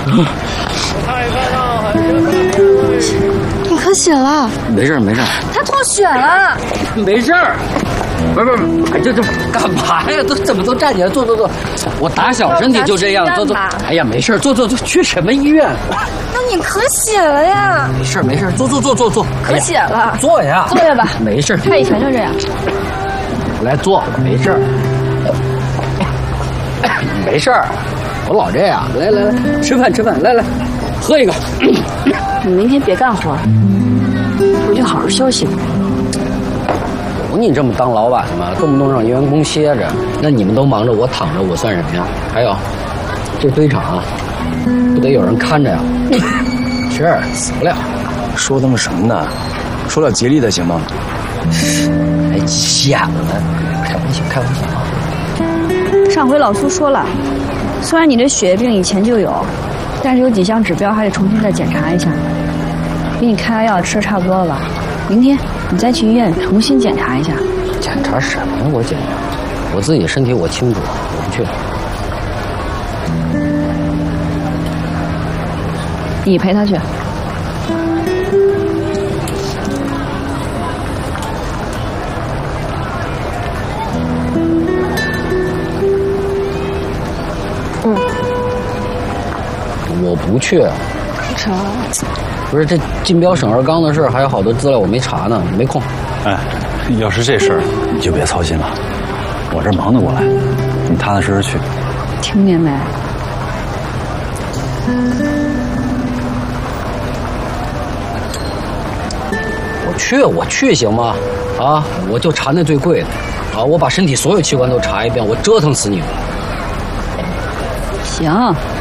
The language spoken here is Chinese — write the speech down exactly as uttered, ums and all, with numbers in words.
你咳血了？ 没事没事。 他吐血了？ 没事儿。不是不是，哎，这这干嘛呀？都怎么都站起来？坐坐坐。我打小身体就这样，坐坐。哎呀，没事，坐坐坐。去什么医院？ 那你咳血了呀？ 没事没事，坐坐坐坐坐。 咳血了？ 坐呀， 坐下吧。 没事， 他以前就这样。 来坐，没事。没事儿，我老这样。来来来，吃饭吃饭，来来，喝一个。 你明天别干活，回去好好休息。 有你这么当老板的吗？动不动让员工歇着，那你们都忙着，我躺着，我算什么呀？还有，这堆场啊，不得有人看着呀？是，死不了。 说他妈什么呢？说点吉利的行吗？ 还显了，开玩笑，开玩笑啊。 上回老苏说了，虽然你这血液病以前就有，但是有几项指标还得重新再检查一下。给你开了药，吃的差不多了吧？明天你再去医院重新检查一下。 检查什么呀？我检查，我自己身体我清楚，我不去。 你陪他去。嗯。 我不去。 啥？ 不是这竞标沈二刚的事，还有好多资料我没查呢，没空。 哎，要是这事儿，你就别操心了，我这忙得过来，你踏踏实实去。 听见没？ 我去，我去行吗？啊，我就查那最贵的，啊，我把身体所有器官都查一遍，我折腾死你们。 行。